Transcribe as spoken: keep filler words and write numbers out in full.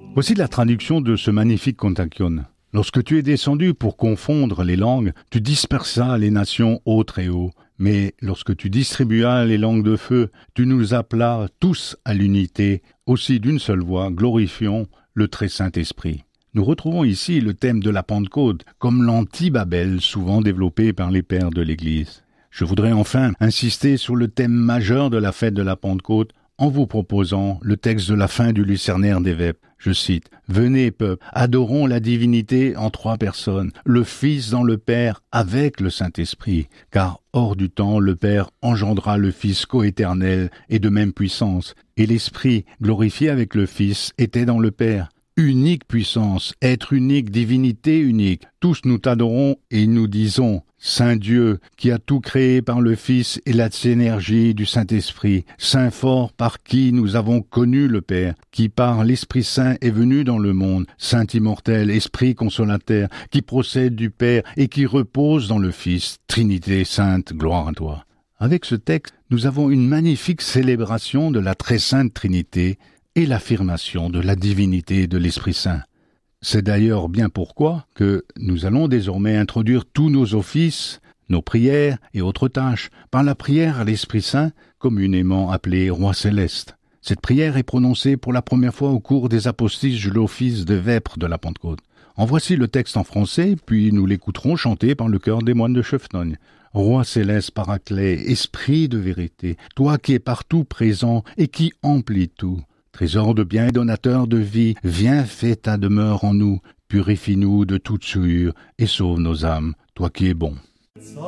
Voici la traduction de ce magnifique Kontakion. Lorsque tu es descendu pour confondre les langues, tu dispersas les nations haut très haut. Mais lorsque tu distribuas les langues de feu, tu nous appelas tous à l'unité, aussi d'une seule voix, glorifions le très Saint-Esprit. Nous retrouvons ici le thème de la Pentecôte, comme l'anti-Babel souvent développé par les pères de l'Église. Je voudrais enfin insister sur le thème majeur de la fête de la Pentecôte, en vous proposant le texte de la fin du Lucernaire des Vêpres. Je cite « Venez, peuple, adorons la divinité en trois personnes, le Fils dans le Père avec le Saint-Esprit, car hors du temps le Père engendra le Fils coéternel et de même puissance, et l'Esprit, glorifié avec le Fils, était dans le Père. Unique puissance, être unique, divinité unique. Tous nous t'adorons et nous disons, Saint Dieu, qui a tout créé par le Fils et la synergie du Saint-Esprit, Saint fort par qui nous avons connu le Père, qui par l'Esprit Saint est venu dans le monde, Saint immortel, Esprit consolateur, qui procède du Père et qui repose dans le Fils, Trinité sainte, gloire à toi. Avec ce texte, nous avons une magnifique célébration de la très sainte Trinité, et l'affirmation de la divinité de l'Esprit Saint. C'est d'ailleurs bien pourquoi que nous allons désormais introduire tous nos offices, nos prières et autres tâches par la prière à l'Esprit Saint, communément appelée Roi Céleste. Cette prière est prononcée pour la première fois au cours des apostiches de l'office de vêpres de la Pentecôte. En voici le texte en français, puis nous l'écouterons chanté par le chœur des moines de Chefnogne. Roi céleste paraclet, esprit de vérité, toi qui es partout présent et qui emplis tout. Trésor de bien et donateur de vie, viens fais ta demeure en nous, purifie-nous de toute souillure et sauve nos âmes, toi qui es bon.